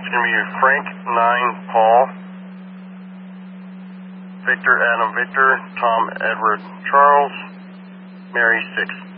going to be Frank 9 Paul, Victor Adam Victor, Tom Edward Charles, Mary 6.